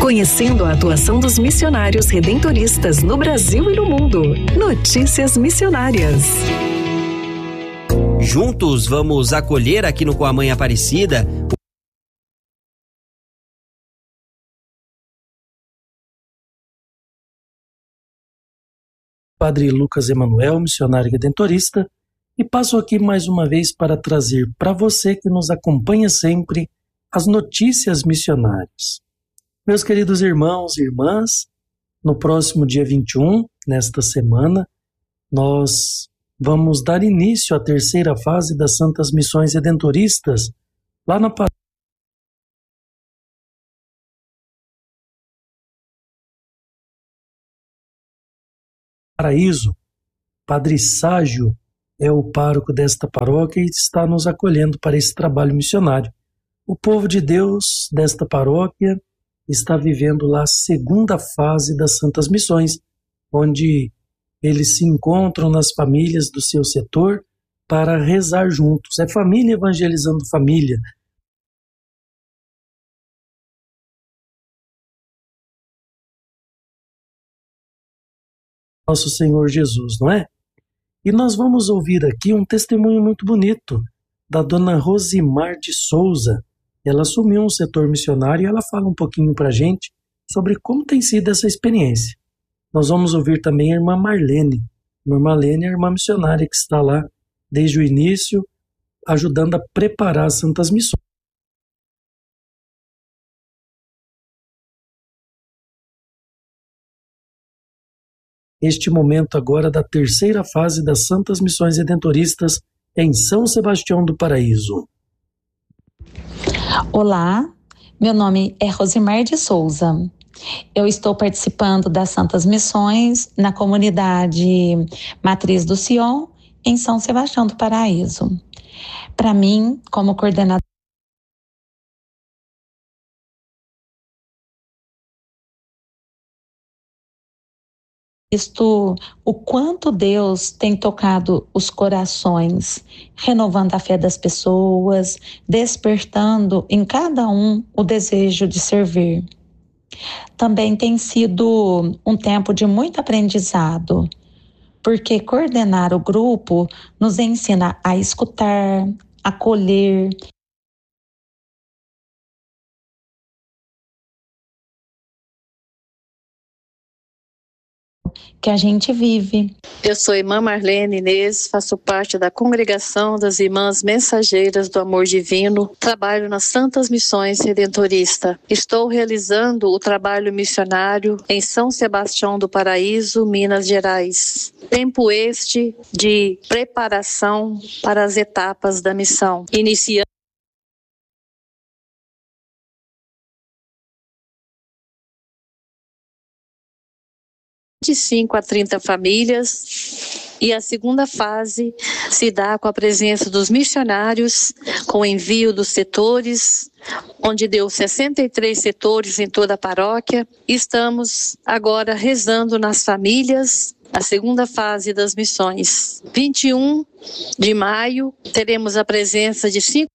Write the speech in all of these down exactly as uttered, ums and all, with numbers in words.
conhecendo a atuação dos missionários redentoristas no Brasil e no mundo. Notícias Missionárias. Juntos vamos acolher aqui no Com a Mãe Aparecida Padre Lucas Emanuel, missionário redentorista, e passo aqui mais uma vez para trazer para você que nos acompanha sempre as notícias missionárias. Meus queridos irmãos e irmãs, no próximo dia vinte e um, nesta semana, nós vamos dar início à terceira fase das Santas Missões Redentoristas, lá na Paraíso. Padre Ságio é o pároco desta paróquia e está nos acolhendo para esse trabalho missionário. O povo de Deus desta paróquia está vivendo lá a segunda fase das Santas Missões, onde eles se encontram nas famílias do seu setor para rezar juntos. É família evangelizando família. Nosso Senhor Jesus, não é? E nós vamos ouvir aqui um testemunho muito bonito da dona Rosimar de Souza. Ela assumiu um setor missionário e ela fala um pouquinho para a gente sobre como tem sido essa experiência. Nós vamos ouvir também a irmã Marlene. A irmã Marlene é a irmã missionária que está lá desde o início, ajudando a preparar as Santas Missões. Este momento agora da terceira fase das Santas Missões Redentoristas em São Sebastião do Paraíso. Olá, meu nome é Rosimar de Souza. Eu estou participando das Santas Missões na comunidade Matriz do Sion, em São Sebastião do Paraíso. Para mim, como coordenadora, visto o quanto Deus tem tocado os corações, renovando a fé das pessoas, despertando em cada um o desejo de servir. Também tem sido um tempo de muito aprendizado, porque coordenar o grupo nos ensina a escutar, acolher, que a gente vive. Eu sou irmã Marlene Inês, faço parte da congregação das Irmãs Mensageiras do Amor Divino, trabalho nas Santas Missões Redentorista. Estou realizando o trabalho missionário em São Sebastião do Paraíso, Minas Gerais. Tempo este de preparação para as etapas da missão, iniciando vinte e cinco a trinta famílias, e a segunda fase se dá com a presença dos missionários, com o envio dos setores, onde deu sessenta e três setores em toda a paróquia. Estamos agora rezando nas famílias a segunda fase das missões. vinte e um de maio teremos a presença de cinco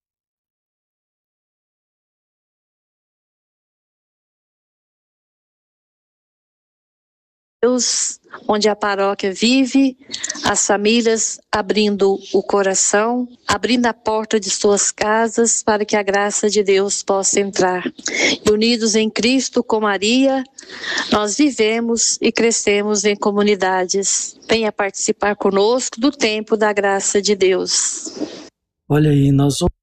onde a paróquia vive, as famílias abrindo o coração, abrindo a porta de suas casas para que a graça de Deus possa entrar. E unidos em Cristo com Maria, nós vivemos e crescemos em comunidades. Venha participar conosco do tempo da graça de Deus. Olha aí, nós vamos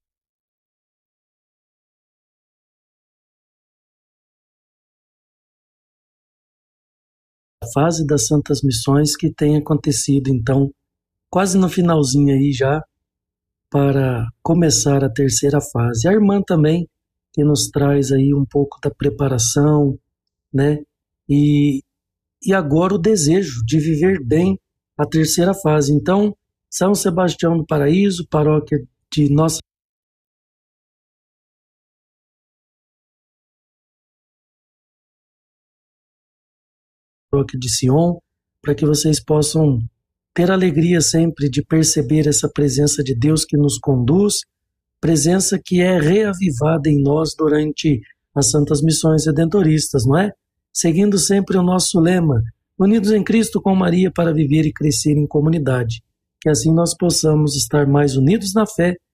fase das Santas Missões que tem acontecido, então, quase no finalzinho aí já, para começar a terceira fase. A irmã também, que nos traz aí um pouco da preparação, né? E, e agora o desejo de viver bem a terceira fase. Então, São Sebastião do Paraíso, paróquia de Nossa paróquia de Sion, para que vocês possam ter alegria sempre de perceber essa presença de Deus que nos conduz, presença que é reavivada em nós durante as santas missões redentoristas, não é? Seguindo sempre o nosso lema, unidos em Cristo com Maria para viver e crescer em comunidade. Que assim nós possamos estar mais unidos na fé